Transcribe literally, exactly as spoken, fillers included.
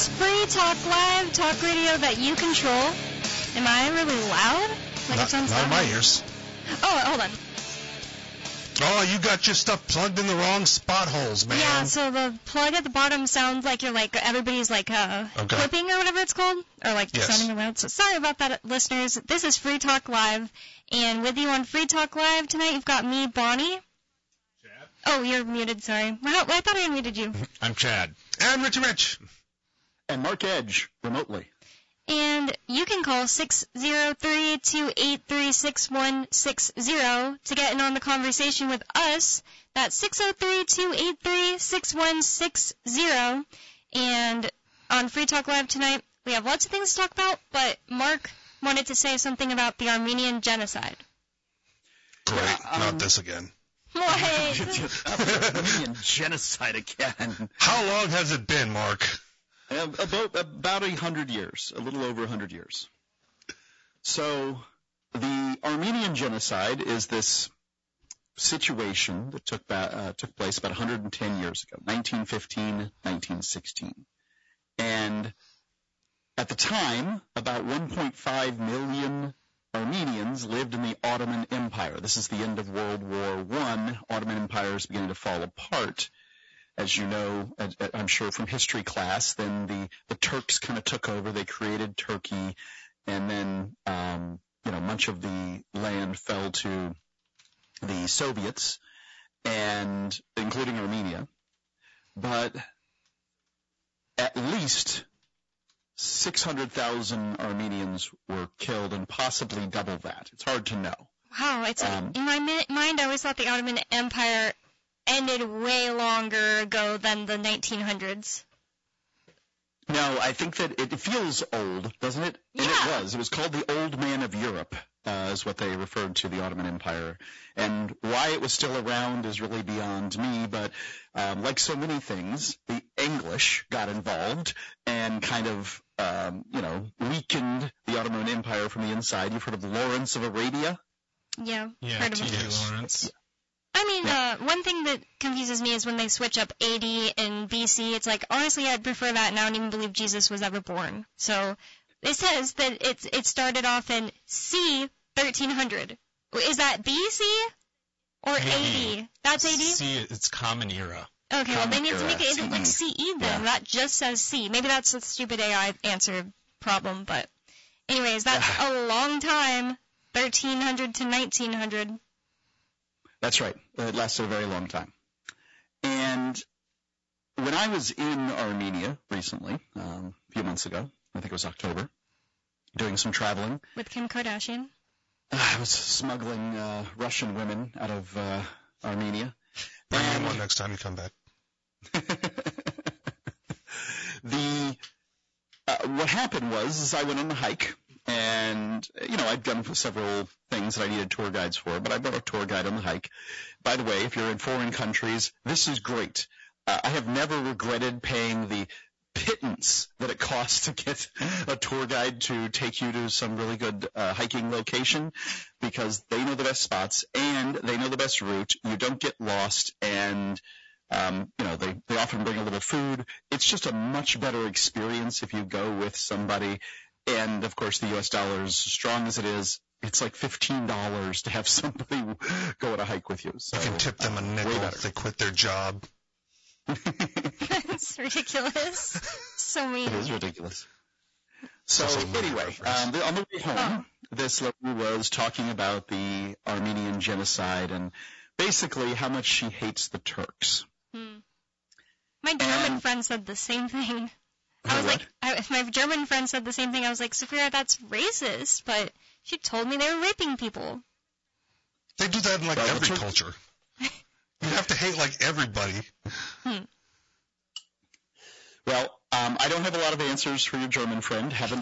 is Free Talk Live, talk radio that you control. Am I really loud? Like not, it sounds not in loud? my ears. Oh, hold on. Oh, you got your stuff plugged in the wrong spot holes, man. Yeah, so the plug at the bottom sounds like you're like, everybody's like uh, okay. clipping or whatever it's called. Or like yes. sounding loud. So sorry about that, listeners. This is Free Talk Live. And with you on Free Talk Live tonight, you've got me, Bonnie. Chad. Oh, you're muted, sorry. Well, I thought I unmuted you. I'm Chad. And Richie Rich. And Mark Edge, remotely. And you can call six oh three, two eight three, six one six zero to get in on the conversation with us. That's six oh three, two eight three, six one six zero. And on Free Talk Live tonight, we have lots of things to talk about, but Mark wanted to say something about the Armenian genocide. Great. Yeah, um, Not this again. What? Armenian genocide again. How long has it been, Mark? Uh, about about a hundred years, a little over a hundred years. So the Armenian genocide is this situation that took uh, took place about one hundred ten years ago, nineteen fifteen, nineteen sixteen. And at the time, about one point five million Armenians lived in the Ottoman Empire. This is the end of World War One. Ottoman Empire is beginning to fall apart. As you know, I'm sure from history class, then the, the Turks kind of took over. They created Turkey, and then, um, you know, much of the land fell to the Soviets, and including Armenia. But at least six hundred thousand Armenians were killed, and possibly double that. It's hard to know. Wow, it's like, um, in my mi- mind, I always thought the Ottoman Empire ended way longer ago than the nineteen hundreds. No, I think that it feels old, doesn't it? Yeah. And it was. It was called the Old Man of Europe, uh, is what they referred to the Ottoman Empire. And why it was still around is really beyond me, but um, like so many things, the English got involved and kind of, um, you know, weakened the Ottoman Empire from the inside. You've heard of Lawrence of Arabia? Yeah, yeah heard of T. it. Lawrence. I mean, uh, one thing that confuses me is when they switch up A D and B C. It's like, honestly, I'd prefer that, and I don't even believe Jesus was ever born. So it says that it's it started off in C thirteen hundred. Is that B C or A D? That's A D? C, it's Common Era. Okay, well, they need to make it C E. like C E then. Yeah. That just says C. Maybe that's a stupid A I answer problem, but anyways, that's a long time, thirteen hundred to nineteen hundred. That's right. It lasted a very long time. And when I was in Armenia recently, um, a few months ago, I think it was October, doing some traveling. With Kim Kardashian? I was smuggling uh, Russian women out of uh, Armenia. Bring and me one next time you come back. the uh, what happened was is I went on a hike. And, you know, I'd done several things that I needed tour guides for, but I brought a tour guide on the hike. By the way, if you're in foreign countries, this is great. Uh, I have never regretted paying the pittance that it costs to get a tour guide to take you to some really good uh, hiking location, because they know the best spots and they know the best route. You don't get lost, and um, you know, they, they often bring a little food. It's just a much better experience if you go with somebody. And, of course, the U S dollar, as strong as it is, it's like fifteen dollars to have somebody go on a hike with you. So, you can tip them a nickel if they quit their job. That's ridiculous. So mean. It is ridiculous. So, Also anyway, um, the, on the way home, oh. this lady was talking about the Armenian genocide and basically how much she hates the Turks. Hmm. My German and, friend said the same thing. I was what? like, I, my German friend said the same thing. I was like, Sophia, that's racist. But she told me they were raping people. They do that in, like, well, every Tur- culture. You have to hate, like, everybody. Hmm. Well, um, I don't have a lot of answers for your German friend. Haven't